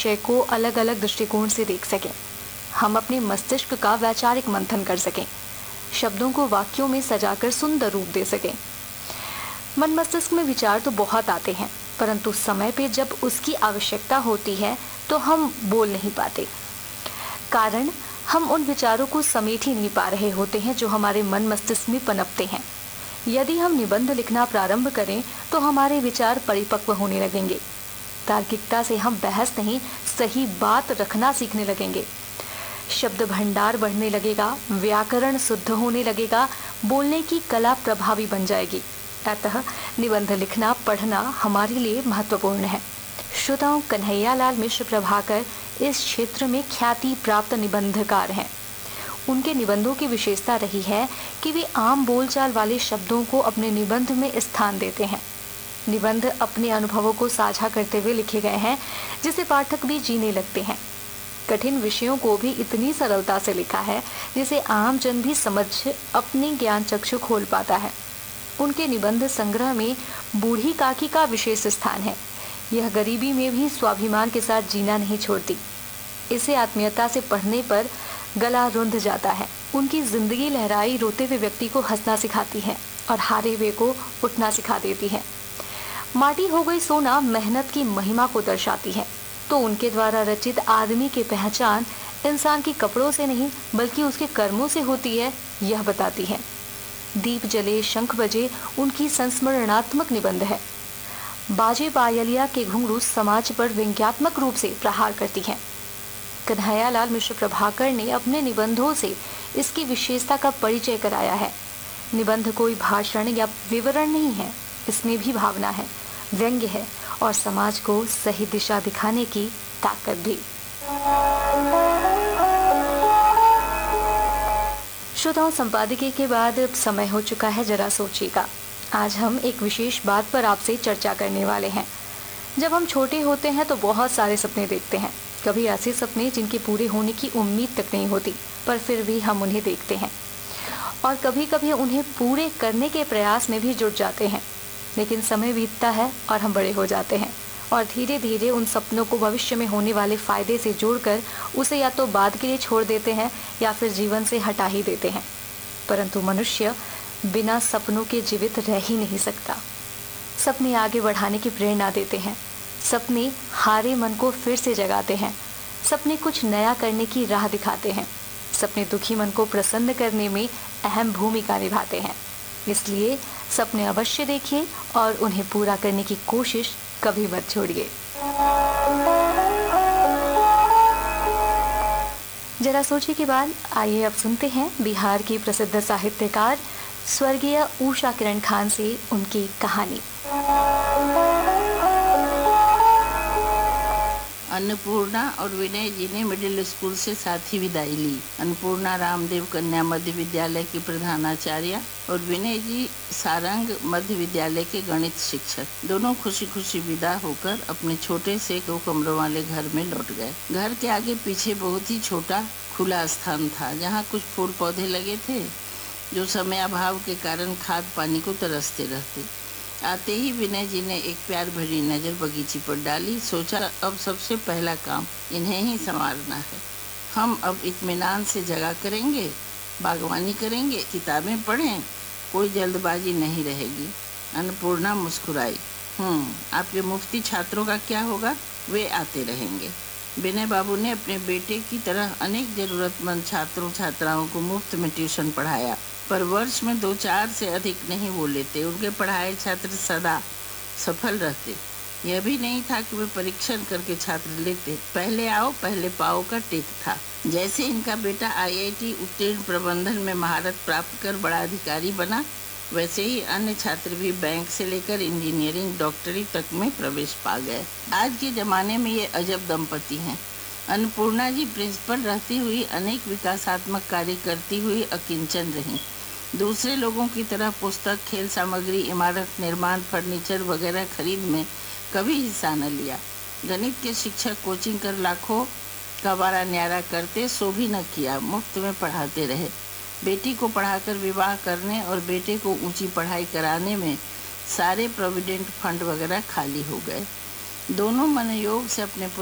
विषय को अलग अलग दृष्टिकोण से देख सकें, हम अपने मस्तिष्क का वैचारिक मंथन कर सकें, शब्दों को वाक्यों में सजाकर सुंदर रूप दे सकें। मन मस्तिष्क में विचार तो बहुत आते हैं, परंतु समय पे जब उसकी आवश्यकता होती है तो हम बोल नहीं पाते। कारण हम उन विचारों को समेट ही नहीं पा रहे होते हैं जो हमारे मन मस्तिष्क में पनपते हैं। यदि हम निबंध लिखना प्रारंभ करें तो हमारे विचार परिपक्व होने लगेंगे। तार्किकता से हम बहस नहीं, सही बात रखना सीखने लगेंगे। शब्द भंडार बढ़ने लगेगा, व्याकरण शुद्ध होने लगेगा, बोलने की कला प्रभावी बन जाएगी। अतः निबंध लिखना, पढ़ना हमारे लिए महत्वपूर्ण है। श्रोताओं, कन्हैयालाल मिश्र प्रभाकर इस क्षेत्र में ख्याति प्राप्त निबंधकार हैं। उनके निबंधों की विशेषता रही है कि वे आम बोलचाल वाले शब्दों को अपने निबंध में स्थान देते हैं। निबंध अपने अनुभवों को साझा करते हुए लिखे गए हैं, जिसे पाठक भी जीने लगते हैं। कठिन विषयों को भी इतनी सरलता से लिखा है जिसे आम जन भी समझ अपने ज्ञान चक्षु खोल पाता है। उनके निबंध संग्रह में बूढ़ी काकी का विशेष स्थान है। यह गरीबी में भी स्वाभिमान के साथ जीना नहीं छोड़ती। इसे आत्मीयता से पढ़ने पर गला रुंध जाता है। उनकी जिंदगी लहराई रोते हुए व्यक्ति को हंसना सिखाती है और हारे हुए को उठना सिखा देती है। माटी हो गई सोना मेहनत की महिमा को दर्शाती है, तो उनके द्वारा रचित आदमी की पहचान इंसान के कपड़ों से नहीं बल्कि उसके कर्मों से होती है, यह बताती है। दीप जले शंख बजे उनकी संस्मरणात्मक निबंध है। बाजे पायलिया के घुंघरू समाज पर व्यंग्यात्मक रूप से प्रहार करती हैं। कन्हैयालाल मिश्र प्रभाकर ने अपने निबंधों से इसकी विशेषता का परिचय कराया है। निबंध कोई भाषण या विवरण नहीं है, इसमें भी भावना है, व्यंग्य है और समाज को सही दिशा दिखाने की ताकत भी। श्रोताओं, संपादकीय के बाद समय हो चुका है जरा सोचिएगा। आज हम एक विशेष बात पर आपसे चर्चा करने वाले हैं। जब हम छोटे होते हैं तो बहुत सारे सपने देखते हैं। कभी ऐसे सपने जिनके पूरे होने की उम्मीद तक नहीं होती, पर फिर भी हम उन्हें देखते हैं और कभी कभी उन्हें पूरे करने के प्रयास में भी जुट जाते हैं। लेकिन समय बीतता है और हम बड़े हो जाते हैं और धीरे धीरे उन सपनों को भविष्य में होने वाले फायदे से जोड़कर उसे या तो बाद के लिए छोड़ देते हैं या फिर जीवन से हटा ही देते हैं। परंतु मनुष्य बिना सपनों के जीवित रह ही नहीं सकता। सपने आगे बढ़ाने की प्रेरणा देते हैं। सपने हारे मन को फिर से जगाते हैं। सपने कुछ नया करने की राह दिखाते हैं। सपने दुखी मन को प्रसन्न करने में अहम भूमिका निभाते हैं। इसलिए सपने अवश्य देखिए और उन्हें पूरा करने की कोशिश कभी मत छोड़िए। जरा सोचिए के बाद आइए अब सुनते हैं बिहार की प्रसिद्ध साहित्यकार स्वर्गीय उषा किरण खान से उनकी कहानी। अन्नपूर्णा और विनय जी ने मिडिल स्कूल से साथ ही विदाई ली। अन्नपूर्णा रामदेव कन्या मध्य विद्यालय की प्रधानाचार्य और विनय जी सारंग मध्य विद्यालय के गणित शिक्षक। दोनों खुशी खुशी विदा होकर अपने छोटे से 2 कमरों वाले घर में लौट गए। घर के आगे पीछे बहुत ही छोटा खुला स्थान था, जहाँ कुछ फूल पौधे लगे थे जो समय अभाव के कारण खाद पानी को तरसते रहते। आते ही विनय जी ने एक प्यार भरी नज़र बगीचे पर डाली। सोचा, अब सबसे पहला काम इन्हें ही संवारना है। हम अब इत्मीनान से जगह करेंगे, बागवानी करेंगे, किताबें पढ़ें, कोई जल्दबाजी नहीं रहेगी। अन्नपूर्णा मुस्कुराई। आपके मुफ्ती छात्रों का क्या होगा? वे आते रहेंगे। विनय बाबू ने अपने बेटे की तरह अनेक जरूरतमंद छात्रों छात्राओं को मुफ्त में ट्यूशन पढ़ाया, पर वर्ष में 2-4 से अधिक नहीं वो लेते। उनके पढ़ाए छात्र सदा सफल रहते। यह भी नहीं था कि वे परीक्षण करके छात्र लेते। पहले आओ पहले पाओ का टेक था। जैसे इनका बेटा IIT उत्तीर्ण प्रबंधन में महारत प्राप्त कर बड़ा अधिकारी बना, वैसे ही अन्य छात्र भी बैंक से लेकर इंजीनियरिंग डॉक्टरी तक में प्रवेश पा गए। आज के ज़माने में ये अजब दंपति हैं। अन्नपूर्णा जी प्रिंसिपल रहती हुई अनेक विकासात्मक कार्य करती हुई अकिंचन रहीं। दूसरे लोगों की तरह पुस्तक, खेल सामग्री, इमारत निर्माण, फर्नीचर वगैरह खरीद में कभी हिस्सा न लिया। गणित के शिक्षक कोचिंग कर लाखों का वारा न्यारा करते, सो भी न किया, मुफ्त में पढ़ाते रहे। बेटी को पढ़ाकर विवाह करने और बेटे को ऊंची पढ़ाई कराने में सारे प्रोविडेंट फंड वगैरह खाली हो गए। दोनों मनोयोग से अपने